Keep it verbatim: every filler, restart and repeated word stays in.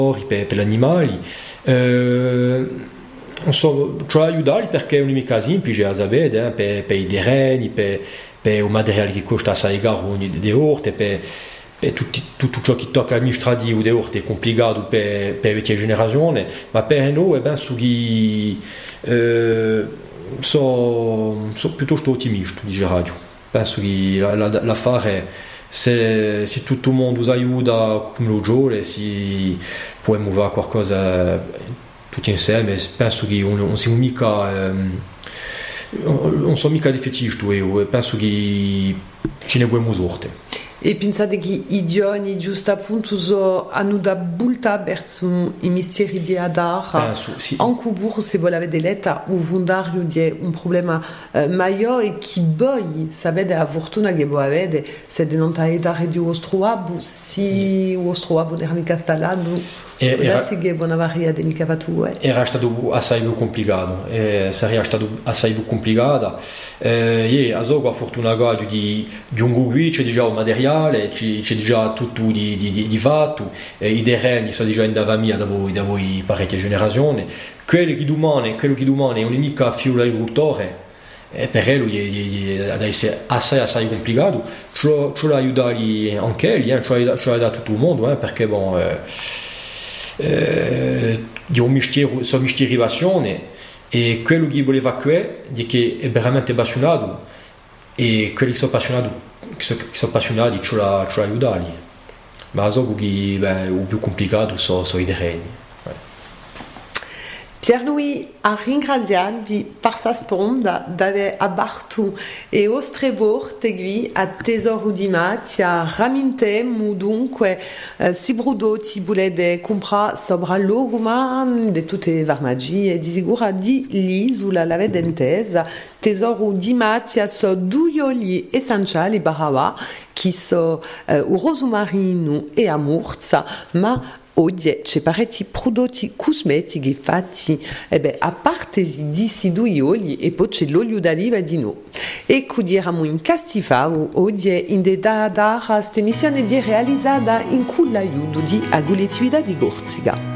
per, per gli animali. Eh, non so, cioè aiutarli perché è un caso semplice a sapere, eh, per, per i terreni, per, per un materiale che costa assai caro di orte, per, per tutti, tutto ciò che tocca l'amministrativo di orte è complicato per, per le vecchie generazioni, ma per noi penso che eh, sono so piuttosto ottimista di radio. Penso che la, la, l'affare, se, se tutto il mondo ci aiuta come lo giovane, si può muovere qualcosa tutti insieme. Penso che non, non siamo mica ehm, non sono mica difficili, io penso che ce ne abbiamo sorte. E pensate che i giovani giusto appunto so, hanno da bulta verso i misteri di Adar, Penso, sì. Anche se volete vedere o fundario di un problema eh, maggiore e che voi sapete la fortuna che voi avete se non avete di Ostroabo, si Ostroabo non era mica installato. Era, sì che buona varia di mica fatture. Era stato assai più complicato, eh, sarebbe stato assai più complicato. Eh, e a so la fortuna di, di un Google c'è già un materiale, c'è, c'è già tutto di, di, di, di fatto, eh, i terreni sono già in davamia da voi, da voi parecchie generazioni. Quello che domani, quello che domani è un mica figlio dell'agricoltore, e per lui è assai assai complicato. Ci lo aiutare anche lui, eh, ci lo aiuta tutto il mondo, eh, perché bon. Eh, Eh, di un mistero, sono misteri e quello che voleva qui è che è veramente appassionato e quelli che sono appassionati che sono, che sono appassionati ce la, ce la aiutano, ma so che beh, il più complicato sono, sono i terreni. Pierre-Louis ha ringraziato per questa stonda di aver aperto e ostrevortegli a tesoro di matia ramintem dunque eh, si prodotti volete comprare sopra l'oguma di tutte le farmacie di sicura di lì sulla lave dentesa tesoro di matia so due oli essenziali per ora che so eh, il rosmarino e la morza ma oggi c'è parecchi prodotti cosmetici fatti eh beh, a parte di questi due oli e poi c'è l'olio d'oliva di no e quindi eravamo in Castifaro oggi in da da questa missione di realizzata in con l'aiuto di Aguletività di Gorziga.